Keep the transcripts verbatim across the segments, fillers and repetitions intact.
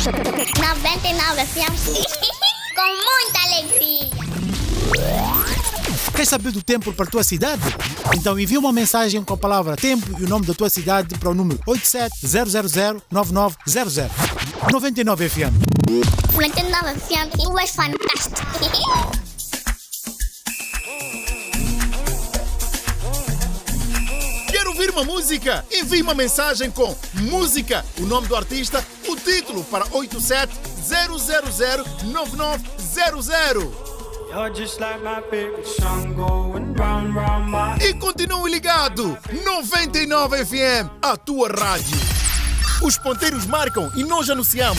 noventa e nove F M. Com muita alegria. Quer saber do tempo para a tua cidade? Então envia uma mensagem com a palavra tempo e o nome da tua cidade para o número oito sete zero zero zero nove nove zero zero. noventa e nove F M. noventa e nove F M. Tu és fantástico. Quer ouvir uma música? Envie uma mensagem com música, o nome do artista, o título para oito sete zero zero zero nove nove zero zero. E continue ligado, noventa e nove F M, a tua rádio. Os ponteiros marcam e nós anunciamos.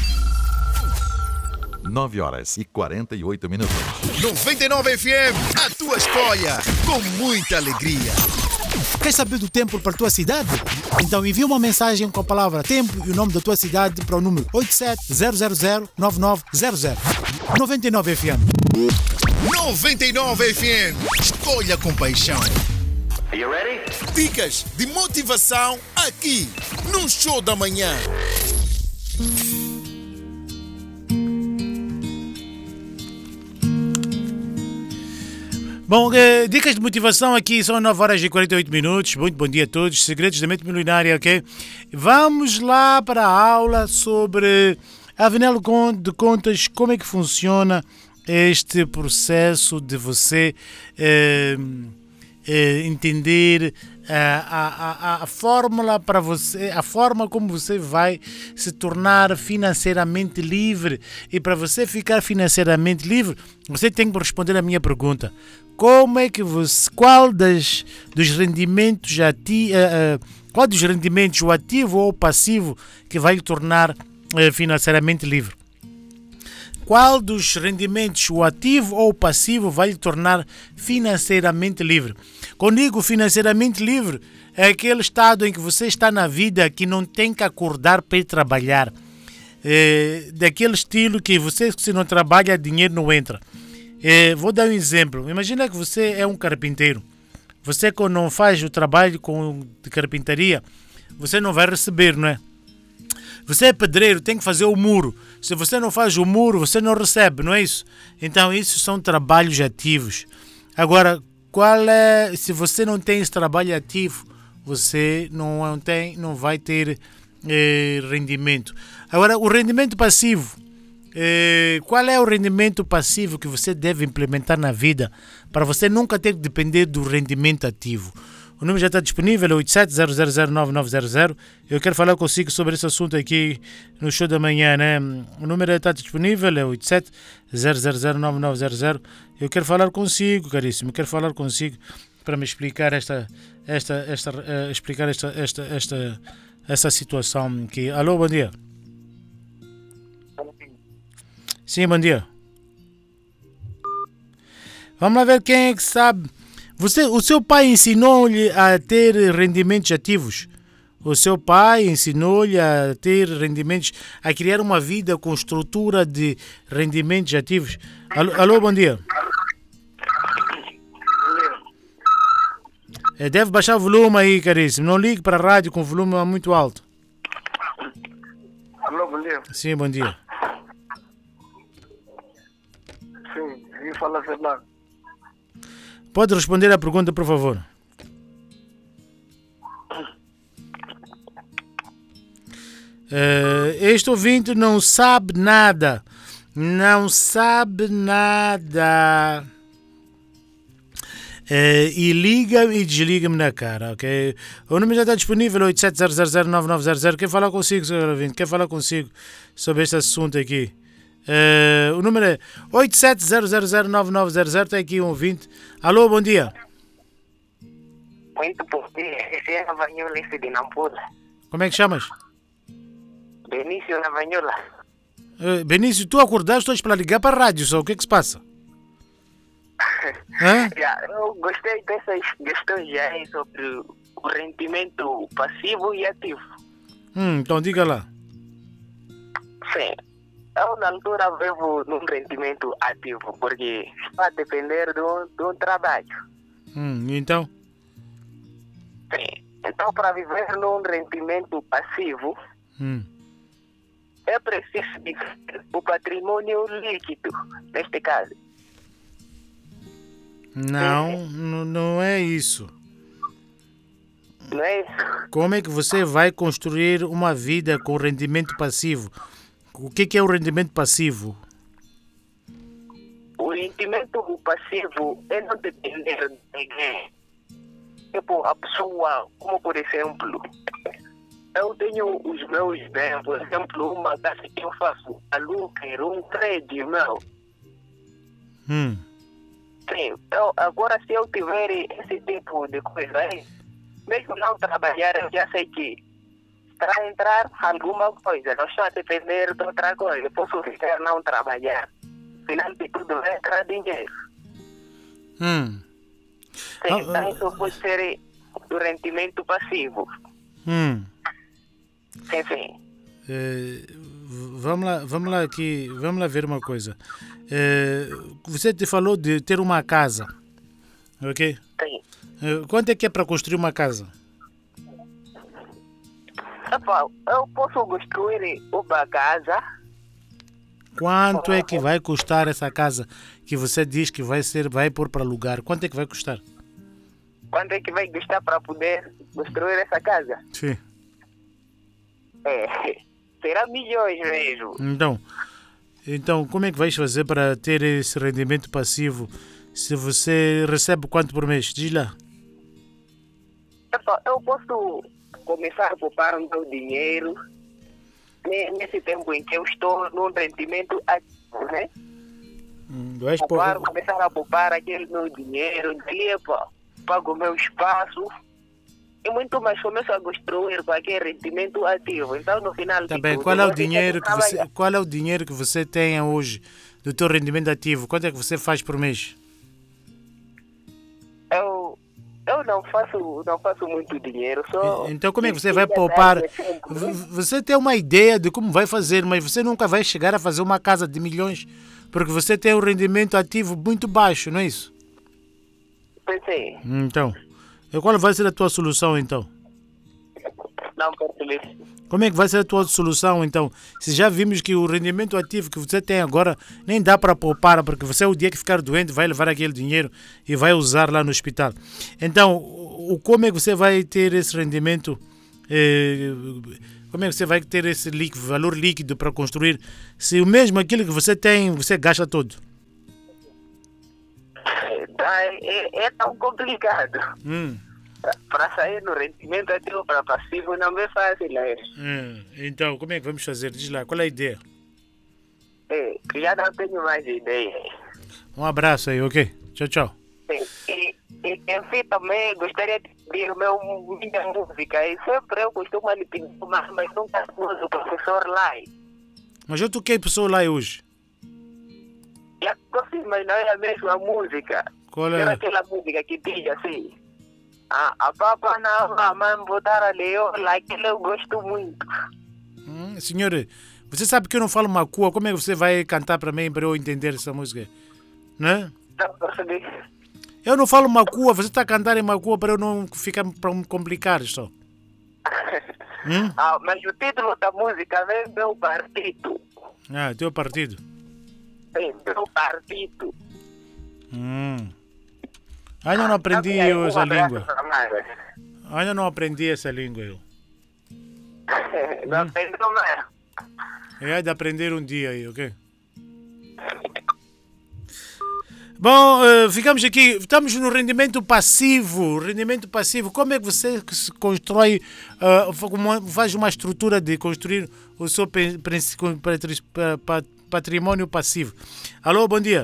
nove horas e quarenta e oito minutos. noventa e nove F M, a tua escolha, com muita alegria. Quer saber do tempo para a tua cidade? Então envia uma mensagem com a palavra tempo e o nome da tua cidade para o número oito sete zero zero zero nove nove zero zero. noventa e nove F M. noventa e nove F M. Escolha com paixão. Are you ready? Dicas de motivação aqui no Show da Manhã. Bom, eh, dicas de motivação aqui são nove horas e quarenta e oito minutos. Muito bom dia a todos. Segredos da mente milionária, ok? Vamos lá para a aula sobre, afinal de contas, como é que funciona este processo de você eh, eh, entender a, a, a, a fórmula para você, a forma como você vai se tornar financeiramente livre. E para você ficar financeiramente livre, você tem que responder a minha pergunta. Como é que você, qual das, dos rendimentos ati, uh, uh, qual dos rendimentos, o ativo ou o passivo, que vai lhe tornar uh, financeiramente livre? Qual dos rendimentos, o ativo ou o passivo, vai lhe tornar financeiramente livre? Quando digo financeiramente livre, é aquele estado em que você está na vida que não tem que acordar para ir trabalhar. É, daquele estilo que você, se não trabalha, dinheiro não entra. É, vou dar um exemplo. Imagina que você é um carpinteiro. Você, quando não faz o trabalho com, de carpintaria, você não vai receber, não é? Você é pedreiro, tem que fazer o muro. Se você não faz o muro, você não recebe, não é isso? Então, isso são trabalhos ativos. Agora, qual é, se você não tem esse trabalho ativo, você não, tem, não vai ter eh, rendimento. Agora, o rendimento passivo. Eh, qual é o rendimento passivo que você deve implementar na vida para você nunca ter que depender do rendimento ativo? O número já está disponível, é oito sete zero zero zero nove nove zero zero. Eu quero falar consigo sobre esse assunto aqui no Show da Manhã, né? O número está disponível, é oito sete zero zero zero nove nove zero zero. Eu quero falar consigo, caríssimo, eu quero falar consigo para me explicar esta, esta, esta, uh, explicar esta, esta, esta, esta situação aqui. Alô, bom dia. Sim, bom dia. Vamos lá ver quem é que sabe. Você, o seu pai ensinou-lhe a ter rendimentos ativos? O seu pai ensinou-lhe a ter rendimentos, a criar uma vida com estrutura de rendimentos ativos? Alô, alô, bom dia. Deve baixar o volume aí, caríssimo. Não ligue para a rádio com o volume muito alto. Alô, bom dia. Sim, bom dia. Sim, eu falo Fernando. Pode responder à pergunta, por favor. Uh, este ouvinte não sabe nada. Não sabe nada. Uh, e liga-me e desliga-me na cara, ok? O número já está disponível, oito sete zero zero zero nove nove zero zero. Quer falar consigo, senhor ouvinte? Quer falar consigo sobre este assunto aqui? Uh, o número é oito sete zero zero zero nove nove zero zero. Tem aqui um ouvinte. Alô, bom dia. Muito bom dia. Esse é Navanhola, esse de Nampula. Como é que chamas? Benício Navanhola. Uh, Benício, tu acordaste hoje para ligar para a rádio só. O que é que se passa? Hã? Yeah, eu gostei dessas questões já sobre o rendimento passivo e ativo. Hum, então diga lá. Sim. Eu, na altura, vivo num rendimento ativo, porque está a depender do, do trabalho. Hum, então? Sim. Então, para viver num rendimento passivo, hum. é preciso de o patrimônio líquido, neste caso. Não, n- não é isso. Não é isso? Como é que você vai construir uma vida com rendimento passivo? O que que é o rendimento passivo? O rendimento passivo é não depender de ninguém. Tipo, a pessoa, como por exemplo, eu tenho os meus bens, por exemplo, uma casa que eu faço aluguer, um prédio meu. Hum. Sim, eu, agora se eu tiver esse tipo de coisa aí, mesmo não trabalhar, eu já sei que para entrar alguma coisa, não estou a depender de outra coisa, eu posso ficar não trabalhar. Final de tudo vai entrar dinheiro. Hum. Sim, Ah, então isso pode ser o rendimento passivo. Hum. Sim, sim. Eh, v- vamos lá, vamos lá aqui, vamos lá ver uma coisa. Eh, você te falou de ter uma casa, ok? Sim. Eh, quanto é que é para construir uma casa? Epá, eu posso construir uma casa. Quanto é que vai custar essa casa que você diz que vai ser, vai pôr para alugar? Quanto é que vai custar? Quanto é que vai custar para poder construir essa casa? Sim. É, será milhões mesmo. Então, então, como é que vais fazer para ter esse rendimento passivo se você recebe quanto por mês? Diz lá. Epá, eu posso começar a poupar o meu dinheiro ne- nesse tempo em que eu estou num rendimento ativo, né? Hum, Vais Poupar, pôr... começar a poupar aquele meu dinheiro, daí, epá, pago o meu espaço e muito mais começo a construir com aquele rendimento ativo. Então, no final Tá de bem, tudo, qual é o vou ter dinheiro que você, trabalhar. qual é o dinheiro que você tem hoje do teu rendimento ativo? Quanto é que você faz por mês? Eu, eu não faço, não faço muito dinheiro, só... Então como é que você vai poupar? V- Você tem uma ideia de como vai fazer, mas você nunca vai chegar a fazer uma casa de milhões porque você tem um rendimento ativo muito baixo, não é isso? Pensei, Então, e qual vai ser a tua solução então? não percebi. Como é que vai ser a tua solução então? Se já vimos que o rendimento ativo que você tem agora nem dá para poupar, porque você o dia que ficar doente vai levar aquele dinheiro e vai usar lá no hospital. Então, o, como é que você vai ter esse rendimento? eh, como é que você vai ter esse líquido, valor líquido para construir se o mesmo aquilo que você tem, você gasta todo? Tá, é, é tão complicado. Hum, Para sair no rendimento ativo para passivo não é fácil, né? hum. Então, como é que vamos fazer? Diz lá, qual é a ideia? É, já não tenho mais ideia. Um abraço aí, ok? Tchau, tchau. Sim. E, e enfim, também gostaria de pedir o meu, minha música. E sempre eu costumo lhe pedir, mas, mas nunca uso o professor lá. Mas eu toquei pessoa lá hoje. E assim, mas não é a mesma música. Qual Era é? aquela música que diz assim: a, a papa não, a mãe botar a leola, aquilo eu gosto muito. Hum, senhor, você sabe que eu não falo macua, como é que você vai cantar para mim para eu entender essa música? Né? Não percebi. Eu não falo macua, você está a cantar em macua para eu não ficar para me complicar só. Hum? Ah, mas o título da música é Meu Partido. Ah, teu partido. Sim, Meu Partido. Hum. Ainda não aprendi Tá bem, eu um essa abraço língua. pra Mara. Ainda não aprendi essa língua eu. Não aprendeu mais. É há de aprender um dia aí, ok? Bom, eh, ficamos aqui, estamos no rendimento passivo. Rendimento passivo, como é que você que se constrói, eh, fa- como faz uma estrutura de construir o seu pe- princ- patri- pa- pa- patrimônio passivo? Alô, bom dia.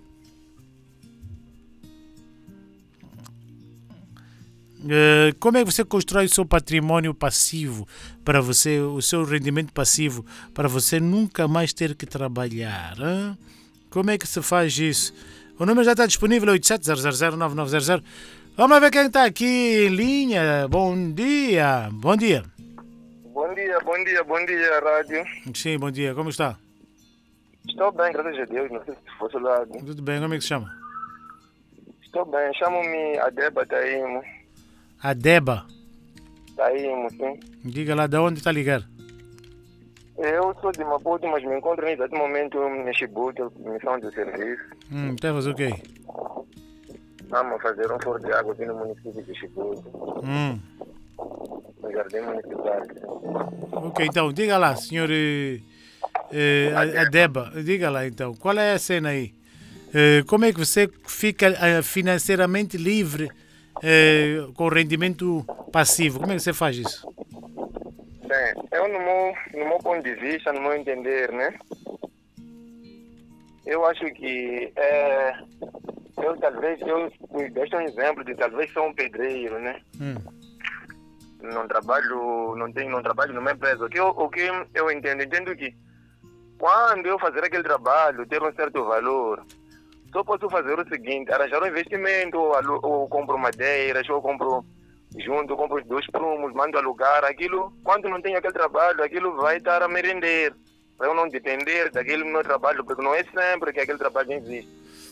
Eh, como é que você constrói o seu patrimônio passivo para você, o seu rendimento passivo, para você nunca mais ter que trabalhar? Hein? Como é que se faz isso? O número já está disponível, oito sete zero zero zero nove nove zero zero. Vamos lá ver quem está aqui em linha. Bom dia. Bom dia. Bom dia, bom dia, bom dia, rádio. Sim, bom dia. Como está? Estou bem, graças a Deus, não sei se fosse lado. Tudo bem? Como é que se chama? Estou bem, chamo-me Adeba Taimo. A Deba. Taimo, sim. Diga lá de onde está a ligar. Eu sou de Maputo, mas me encontro nesse exato momento em Chibuto, missão de serviço. Hum, tá a fazer o quê? Vamos fazer um furo de água aqui no município de Chibuto, Hum. no jardim municipal. Ok, então, diga lá, senhor eh, eh, Adeba, diga lá então, qual é a cena aí? Eh, como é que você fica eh, financeiramente livre eh, com rendimento passivo? Como é que você faz isso? Bem, eu no meu, no meu ponto de vista, no meu entender, né? Eu acho que é, eu talvez, eu deixo um exemplo de talvez ser um pedreiro, né? Hum. Não trabalho, não tenho, não trabalho numa empresa. O que eu, o que eu entendo? Entendo que quando eu fazer aquele trabalho, ter um certo valor, só posso fazer o seguinte, arranjar um investimento, ou, alu- ou compro madeiras, ou compro junto, compro os dois prumos, mando alugar, aquilo, quando não tenho aquele trabalho, aquilo vai estar a me render, para eu não depender daquele meu trabalho, porque não é sempre que aquele trabalho existe.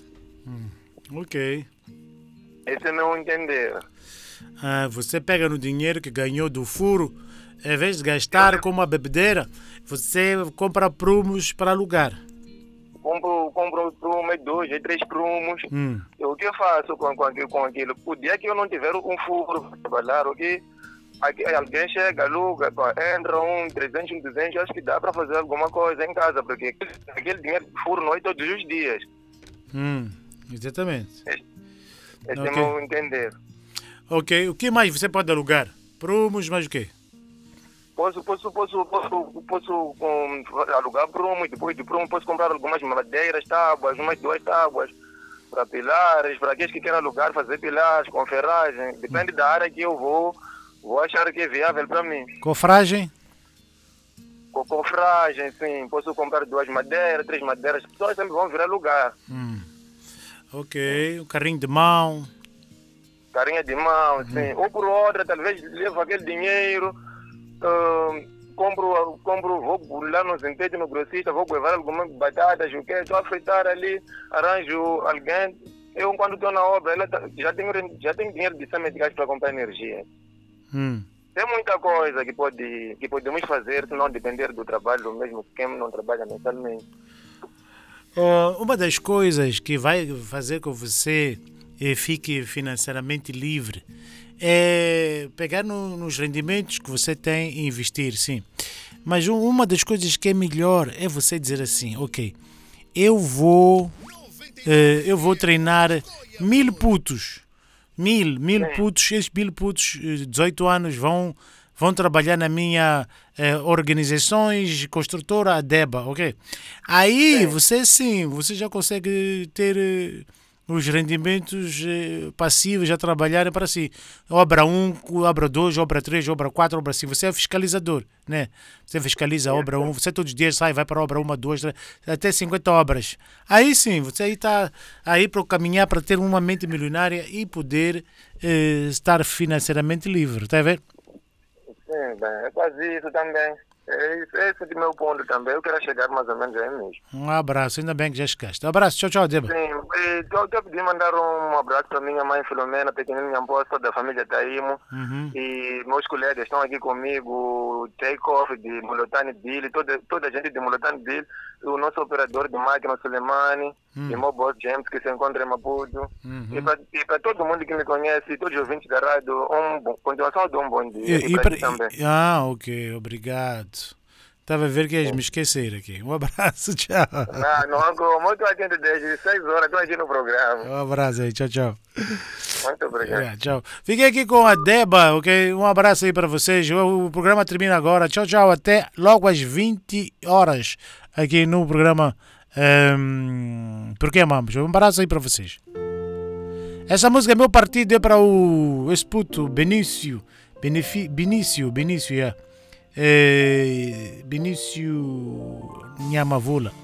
Ok. Esse é o meu entender. Ah, você pega no dinheiro que ganhou do furo, em vez de gastar com uma bebedeira, você compra prumos para alugar. Compro, compro prumos, dois, três prumos. Hum. O que eu faço com, com, aquilo, com aquilo? O dia que eu não tiver um furo para trabalhar, ok? Aqui, alguém chega, aluga, pá, entra um trezentos, um duzentos, acho que dá para fazer alguma coisa em casa, porque aquele dinheiro de furo não é todos os dias. Hum. Exatamente. Esse Ok. é o meu entender. Ok, o que mais você pode alugar? Prumos, mais o quê? Posso, posso, posso, posso, posso um, alugar prumos, depois de prumo posso comprar algumas madeiras, tábuas, umas duas tábuas, para pilares, para aqueles que querem alugar, fazer pilares, com ferragem. Depende da área que eu vou, vou achar que é viável para mim. Cofragem? Com cofragem, sim, posso comprar duas madeiras, três madeiras, as pessoas sempre vão vir alugar. Hum. Ok, o carrinho de mão. Carinha de mão, sim. Ou por outra, talvez levo aquele dinheiro, ah, compro, compro, vou lá no Zentete, no grossista, vou levar algumas batatas, o que estou a fritar ali, arranjo alguém. Eu, quando estou na obra, ela tá- já, tenho, já tenho dinheiro de cem gás para comprar energia. Hum. Tem muita coisa que, pode, que podemos fazer se não depender do trabalho, mesmo quem não trabalha mensalmente. Uh, uma das coisas que vai fazer com que você eh, fique financeiramente livre é pegar no- nos rendimentos que você tem e investir, sim. Mas um- uma das coisas que é melhor é você dizer assim, ok, eu vou, eh, eu vou treinar mil putos, mil, mil putos, esses mil putos, eh, dezoito anos, vão, vão trabalhar na minha eh, organizações construtora Adeba, ok? Aí você sim, você já consegue ter eh, os rendimentos eh, passivos a trabalharem para si. Obra um, obra dois, obra três, obra quatro, obra cinco. Você é fiscalizador, né? Você fiscaliza a obra um, você todos os dias sai, vai para a obra uma, duas, três, até cinquenta obras. Aí sim, você aí está aí para caminhar para ter uma mente milionária e poder eh, estar financeiramente livre, está a ver? Sim, bem, é quase isso também. É isso, esse é o meu ponto também. Eu quero chegar mais ou menos aí mesmo. Um abraço, ainda bem que já chegaste. Um abraço, tchau, tchau, Deba. Sim, estou a pedir mandar um abraço para minha mãe Filomena, pequenina Amposta, da família Taimo. Uhum. E meus colegas estão aqui comigo, Take-Off de Molotani Bill, toda, toda a gente de Molotani Bill, o nosso operador de máquina, Suleimani, e meu boss James, que se encontra em Maputo. Uhum. E para todo mundo que me conhece, todos os ouvintes da rádio, um bom, continuação de um bom dia. E, E, e para pra- ti também. e- ah, ok, obrigado. Estava a ver que ias me esquecer aqui. Um abraço, tchau. Não, não, como eu estou aqui desde seis horas, estou aqui no programa. Um abraço aí, tchau, tchau. Muito obrigado. É, tchau. Fiquei aqui com a Deba, ok? Um abraço aí para vocês. O, o programa termina agora. Tchau, tchau. Até logo às vinte horas aqui no programa ehm, Porque Amamos. Um abraço aí para vocês. Essa música é meu partido, é para o esse puto Benício. Benefi, Benício, Benício, yeah. É, Benício Nhamavula.